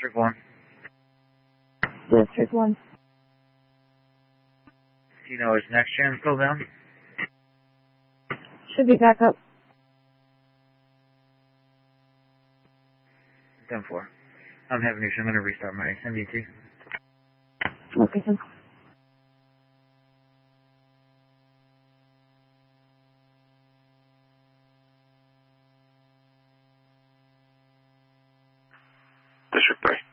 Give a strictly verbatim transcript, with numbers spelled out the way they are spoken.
District one. District one. Do you know is next gen still down? Should be back up. ten four. I'm having issues. I'm going to restart my M D T. Okay, sir. District three.